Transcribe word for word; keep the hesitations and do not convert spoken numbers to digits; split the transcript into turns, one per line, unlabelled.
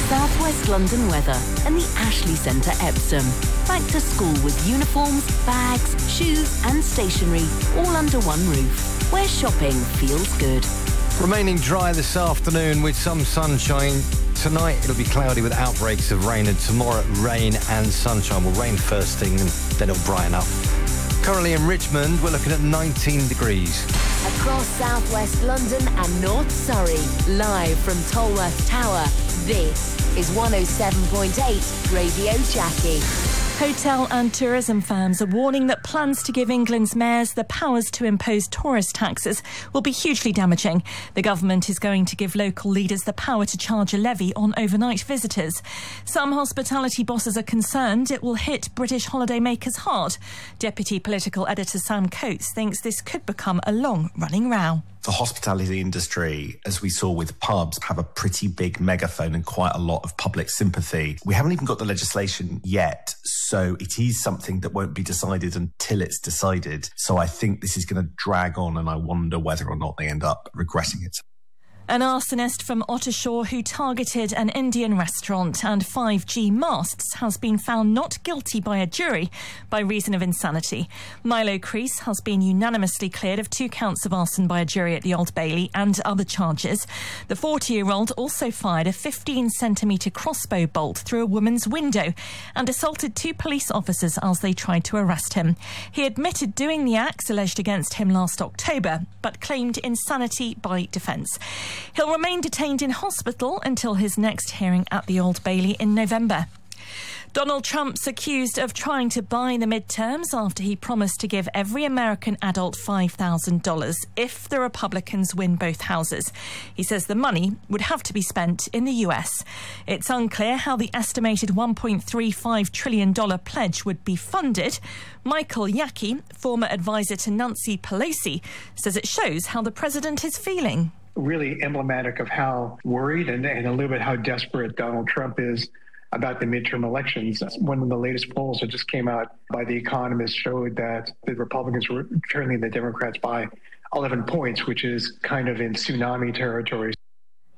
Southwest London weather and the Ashley Centre Epsom. Back to school with uniforms, bags, shoes and stationery all under one roof, where shopping feels good.
Remaining dry this afternoon with some sunshine. Tonight it'll be cloudy with outbreaks of rain, and tomorrow rain and sunshine. Will rain first thing and then it'll brighten up. Currently in Richmond, we're looking at nineteen degrees.
Across Southwest London and North Surrey, live from Tolworth Tower, this is one oh seven point eight Radio Jackie.
Hotel and tourism firms are warning that plans to give England's mayors the powers to impose tourist taxes will be hugely damaging. The government is going to give local leaders the power to charge a levy on overnight visitors. Some hospitality bosses are concerned it will hit British holidaymakers hard. Deputy Political Editor Sam Coates thinks this could become a long-running row.
The hospitality industry, as we saw with pubs, have a pretty big megaphone and quite a lot of public sympathy. We haven't even got the legislation yet, so it is something that won't be decided until it's decided. So I think this is going to drag on, and I wonder whether or not they end up regretting it.
An arsonist from Ottershaw who targeted an Indian restaurant and five G masts has been found not guilty by a jury by reason of insanity. Milo Crease has been unanimously cleared of two counts of arson by a jury at the Old Bailey and other charges. The forty-year-old also fired a fifteen centimetre crossbow bolt through a woman's window and assaulted two police officers as they tried to arrest him. He admitted doing the acts alleged against him last October, but claimed insanity by defence. He'll remain detained in hospital until his next hearing at the Old Bailey in November. Donald Trump's accused of trying to buy the midterms after he promised to give every American adult five thousand dollars if the Republicans win both houses. He says the money would have to be spent in the U S. It's unclear how the estimated one point three five trillion dollars pledge would be funded. Michael Yaki, former advisor to Nancy Pelosi, says it shows how the president is feeling.
Really emblematic of how worried and, and a little bit how desperate Donald Trump is about the midterm elections. One of the latest polls that just came out by The Economist showed that the Republicans were turning the Democrats by eleven points, which is kind of in tsunami territory.